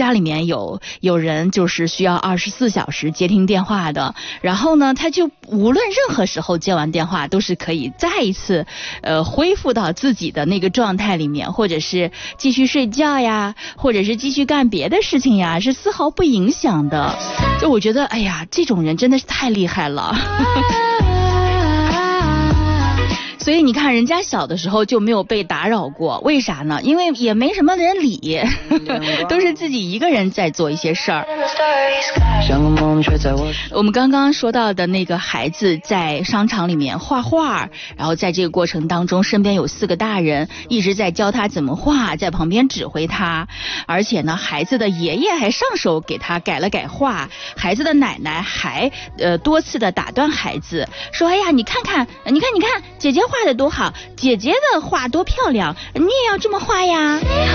家里面有人就是需要24小时接听电话的，然后呢他就无论任何时候接完电话都是可以再一次恢复到自己的那个状态里面，或者是继续睡觉呀，或者是继续干别的事情呀，是丝毫不影响的。就我觉得哎呀，这种人真的是太厉害了。所以你看人家小的时候就没有被打扰过，为啥呢？因为也没什么人理，都是自己一个人在做一些事儿。我们刚刚说到的那个孩子在商场里面画画，然后在这个过程当中身边有4个大人一直在教他怎么画，在旁边指挥他，而且呢孩子的爷爷还上手给他改了改画，孩子的奶奶还多次的打断孩子说，哎呀你看姐姐画的多好，姐姐的画多漂亮，你也要这么画呀。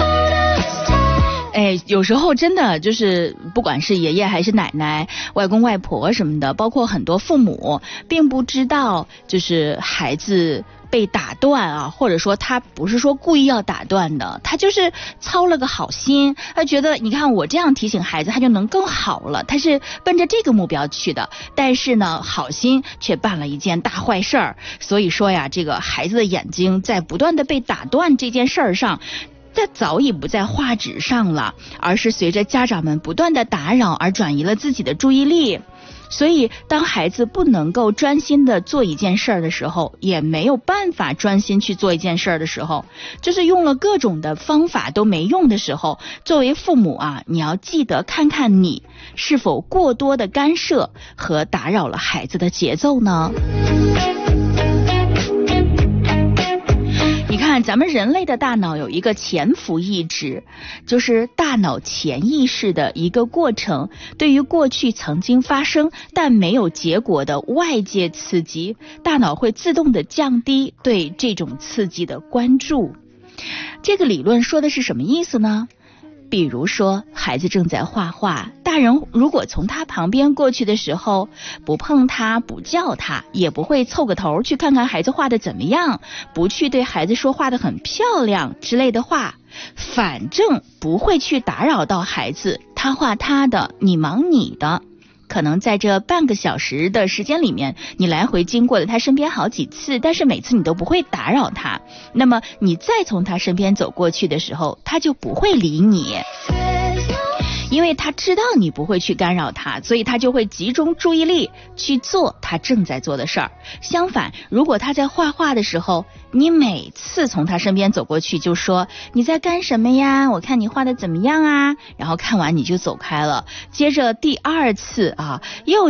哎，有时候真的就是不管是爷爷还是奶奶、外公外婆什么的，包括很多父母并不知道就是孩子被打断啊，或者说他不是说故意要打断的，他就是操了个好心，他觉得你看我这样提醒孩子他就能更好了，他是奔着这个目标去的，但是呢好心却办了一件大坏事儿。所以说呀，这个孩子的眼睛在不断的被打断这件事儿上，这早已不在画纸上了，而是随着家长们不断的打扰而转移了自己的注意力。所以当孩子不能够专心的做一件事儿的时候，也没有办法专心去做一件事儿的时候，就是用了各种的方法都没用的时候，作为父母啊，你要记得看看你是否过多的干涉和打扰了孩子的节奏呢？你看咱们人类的大脑有一个潜伏意识，就是大脑潜意识的一个过程，对于过去曾经发生但没有结果的外界刺激，大脑会自动的降低对这种刺激的关注。这个理论说的是什么意思呢？比如说孩子正在画画，大人如果从他旁边过去的时候，不碰他，不叫他，也不会凑个头去看看孩子画的怎么样，不去对孩子说画的很漂亮之类的话，反正不会去打扰到孩子，他画他的，你忙你的。可能在这半个小时的时间里面，你来回经过了他身边好几次，但是每次你都不会打扰他，那么你再从他身边走过去的时候，他就不会理你，因为他知道你不会去干扰他，所以他就会集中注意力去做他正在做的事儿。相反，如果他在画画的时候，你每次从他身边走过去就说你在干什么呀，我看你画的怎么样啊，然后看完你就走开了，接着第2次啊又